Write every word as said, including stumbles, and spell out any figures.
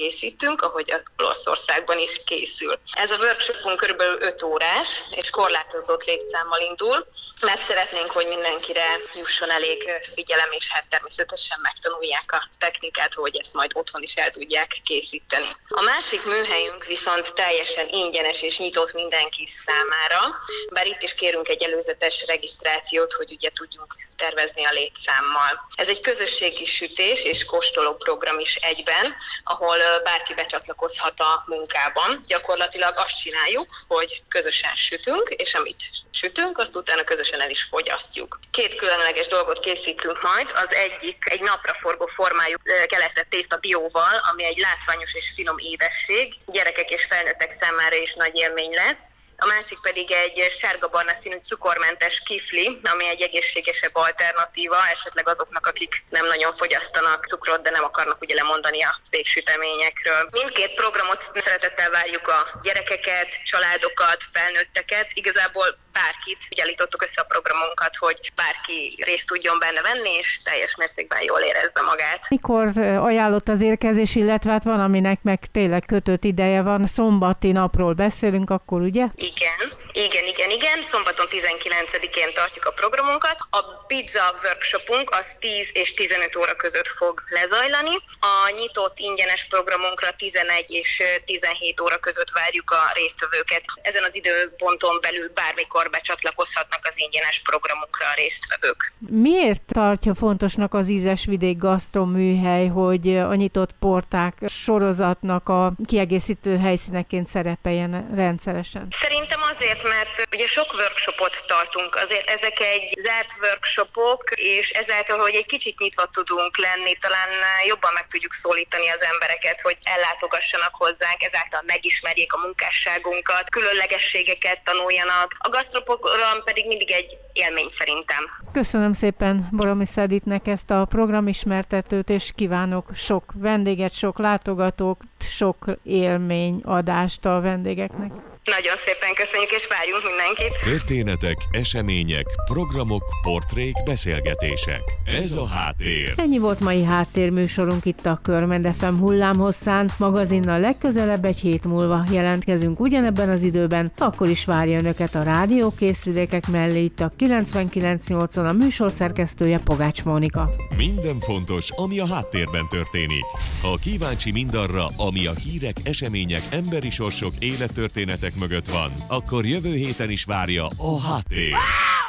készítünk, ahogy Olaszországban is készül. Ez a workshopunk körülbelül öt órás, és korlátozott létszámmal indul, mert szeretnénk, hogy mindenkire jusson elég figyelem, és hát természetesen megtanulják a technikát, hogy ezt majd otthon is el tudják készíteni. A másik műhelyünk viszont teljesen ingyenes és nyitott mindenki számára, bár itt is kérünk egy előzetes regisztrációt, hogy ugye tudjunk tervezni a létszámmal. Ez egy közösségi sütés és kóstoló program is egyben, ahol bárki becsatlakozhat a munkában. Gyakorlatilag azt csináljuk, hogy közösen sütünk, és amit sütünk, azt utána közösen el is fogyasztjuk. Két különleges dolgot készítünk majd. Az egyik egy napraforgó formájú kelesztett tészta bióval, ami egy látványos és finom édesség. Gyerekek és felnőttek számára is nagy élmény lesz. A másik pedig egy sárga-barna színű cukormentes kifli, ami egy egészségesebb alternatíva, esetleg azoknak, akik nem nagyon fogyasztanak cukrot, de nem akarnak ugye lemondani a végsüteményekről. Mindkét programot szeretettel várjuk a gyerekeket, családokat, felnőtteket, igazából bárkit. Úgy állítottuk össze a programunkat, hogy bárki részt tudjon benne venni, és teljes mértékben jól érezze magát. Mikor ajánlott az érkezés, illetve hát van, aminek meg tényleg kötött ideje van, szombati napról beszélünk akkor, ugye? Igen, igen, igen, igen. Szombaton tizenkilencedikén tartjuk a programunkat. A pizza workshopunk az tíz és tizenöt óra között fog lezajlani. A nyitott ingyenes programunkra tizenegy és tizenhét óra között várjuk a résztvevőket. Ezen az időponton belül bármikor becsatlakozhatnak az ingyenes programunkra a résztvevők. Miért tartja fontosnak az Ízesvidék gasztroműhely, hogy a nyitott porták sorozatnak a kiegészítő helyszíneként szerepeljen rendszeresen? Szerintem azért, mert ugye sok workshopot tartunk, azért ezek egy zárt workshopok, és ezáltal, hogy egy kicsit nyitva tudunk lenni, talán jobban meg tudjuk szólítani az embereket, hogy ellátogassanak hozzánk, ezáltal megismerjék a munkásságunkat, különlegességeket tanuljanak. A gasztroprogram pedig mindig egy élmény szerintem. Köszönöm szépen Boromisz Editnek ezt a programismertetőt, és kívánok sok vendéget, sok látogatót, sok élményadást a vendégeknek. Nagyon szépen köszönjük, és várjunk mindenkit. Történetek, események, programok, portrék, beszélgetések. Ez a Háttér. Ennyi volt mai háttérműsorunk itt a Körmend ef em hullámhosszán. Magazinnal legközelebb egy hét múlva jelentkezünk ugyanebben az időben, akkor is várja önöket a rádiókészülékek mellé itt a kilencvenkilenc nyolcon a műsorszerkesztője Pogács Mónika. Minden fontos, ami a háttérben történik. Ha kíváncsi mindarra, ami a hírek, események, emberi sorsok, élettörténetek mögött van, akkor jövő héten is várja a Háttér.